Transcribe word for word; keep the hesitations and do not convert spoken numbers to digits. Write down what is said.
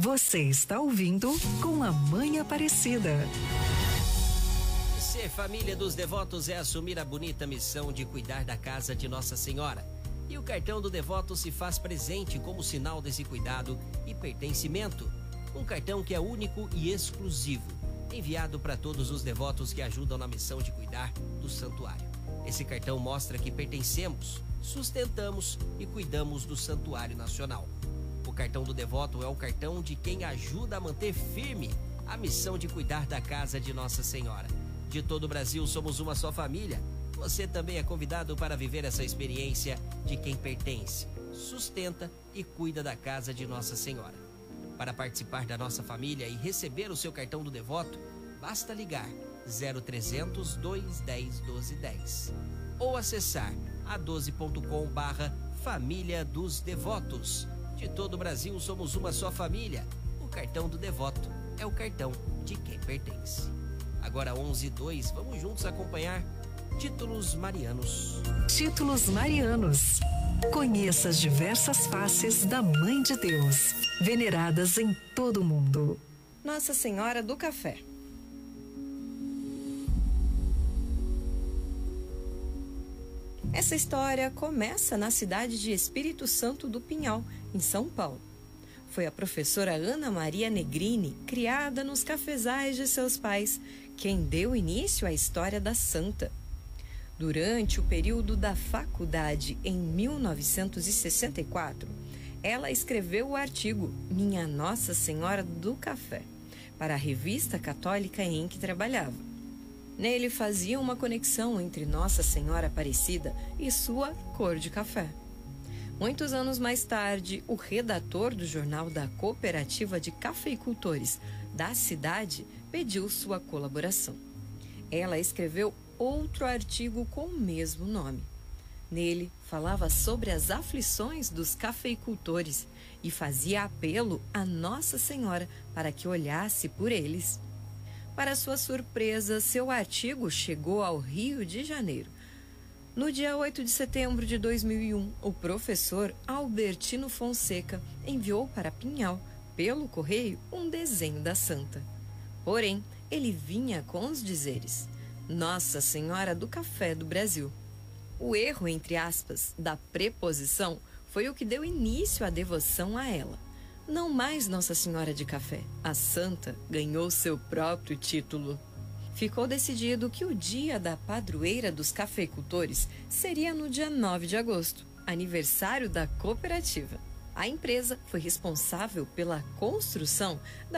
Você está ouvindo Com a Mãe Aparecida. Ser família dos devotos é assumir a bonita missão de cuidar da casa de Nossa Senhora. E o cartão do devoto se faz presente como sinal desse cuidado e pertencimento. Um cartão que é único e exclusivo, enviado para todos os devotos que ajudam na missão de cuidar do santuário. Esse cartão mostra que pertencemos, sustentamos e cuidamos do Santuário Nacional. O cartão do devoto é o cartão de quem ajuda a manter firme a missão de cuidar da casa de Nossa Senhora. De todo o Brasil somos uma só família. Você também é convidado para viver essa experiência de quem pertence, sustenta e cuida da casa de Nossa Senhora. Para participar da nossa família e receber o seu cartão do devoto, basta ligar zero trezentos, dois dez, doze dez ou acessar a doze ponto com barra Família dos Devotos. De todo o Brasil somos uma só família. O cartão do devoto é o cartão de quem pertence. Agora onze e dois, vamos juntos acompanhar Títulos Marianos. Títulos Marianos. Conheça as diversas faces da Mãe de Deus, veneradas em todo o mundo. Nossa Senhora do Café. Essa história começa na cidade de Espírito Santo do Pinhal, em São Paulo. Foi a professora Ana Maria Negrini, criada nos cafezais de seus pais, quem deu início à história da santa. Durante o período da faculdade, em mil novecentos e sessenta e quatro, ela escreveu o artigo Minha Nossa Senhora do Café, para a revista católica em que trabalhava. Nele fazia uma conexão entre Nossa Senhora Aparecida e sua cor de café. Muitos anos mais tarde, o redator do jornal da Cooperativa de Cafeicultores da cidade pediu sua colaboração. Ela escreveu outro artigo com o mesmo nome. Nele, falava sobre as aflições dos cafeicultores e fazia apelo a Nossa Senhora para que olhasse por eles. Para sua surpresa, seu artigo chegou ao Rio de Janeiro. No dia oito de setembro de dois mil e um, o professor Albertino Fonseca enviou para Pinhal, pelo correio, um desenho da santa. Porém, ele vinha com os dizeres: Nossa Senhora do Café do Brasil. O erro, entre aspas, da preposição foi o que deu início à devoção a ela. Não mais Nossa Senhora de Café. A santa ganhou seu próprio título. Ficou decidido que o dia da padroeira dos cafeicultores seria no dia nove de agosto, aniversário da cooperativa. A empresa foi responsável pela construção da